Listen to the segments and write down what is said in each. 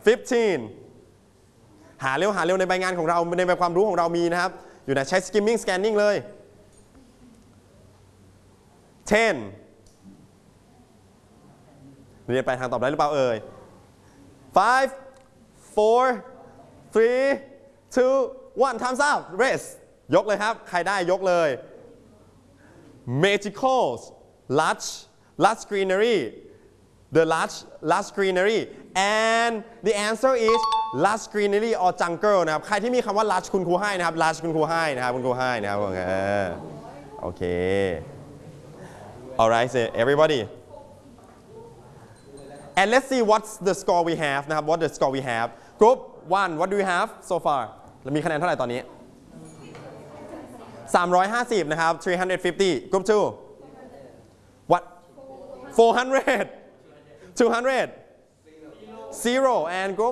15 หาเร็วในใบงานของเราในใบความรู้ของเรามีนะครับอยู่ไหนใช้ skimming scanning เลย 10 เรียนไปทางตอบได้หรือเปล่าเอ่ย 5 4 3 2 1 time's up race ยกเลยครับใครได้ยกเลย magicals lush greenery the lush greenery and the answer is lush greenery or jungle นะครับใครที่มีคำว่า lush คุณครูให้นะครับ lush คุณครูให้นะครับคุณครูให้นะครับโอเค alright so everybody and let's see what's the score we have นะครับ what the score we have group 1 what do you have so far เรามีคะแนนเท่าไหร่ตอนนี้350นะครับ350 group 2 what 400 200 0 and group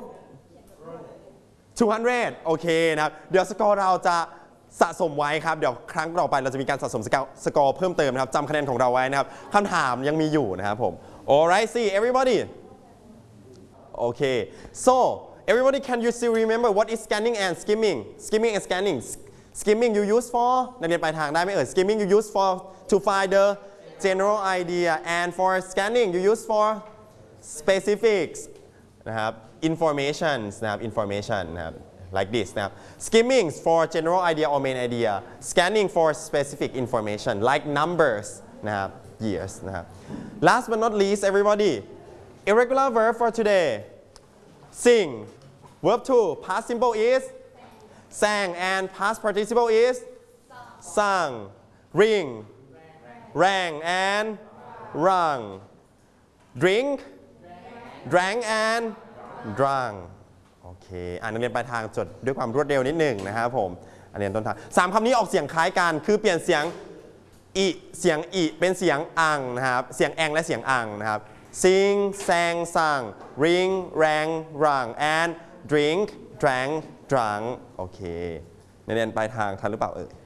200โอเคนะครับเดี๋ยวสกอร์เราจะสะสมไว้ครับเดี๋ยวครั้งต่อไปเราจะมีการสะสมสกอร์เพิ่มเติมนะครับจำคะแนนของเราไว้นะครับคำถามยังมีอยู่นะครับผม alright see everybody okay so everybody can you still remember what is scanning and skimming and scanning skimming you use for นักเรียนปลายทางได้ไหมเอ่ย skimming you use for to find the general idea and for scanning you use for specifics นะครับ information นะครับ information นะครับ like this นะครับ skimming for general idea or main idea scanning for specific information like numbers นะครับ years นะครับ last but not least everybody irregular verb for today sing verb 2 past simple is sang and past participle is sung ring rang and rung drink drank and drunk โอเคนักเรียนปลายทางจดด้วยความรวดเร็วนิดหนึ่งนะครับผมนักเรียนต้นทาง3คำนี้ออกเสียงคล้ายกันคือเปลี่ยนเสียงอิเสียงอิเป็นเสียงอังนะครับเสียงแองและเสียงอังนะครับ sing sang sang ring rang rung and drink drank drunk โอเคนักเรียนปลายทางทันหรือเปล่าเอ่ย